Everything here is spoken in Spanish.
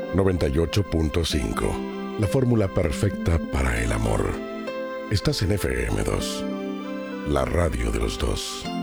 98.5. La fórmula perfecta para el amor. Estás en FM2, la radio de los dos.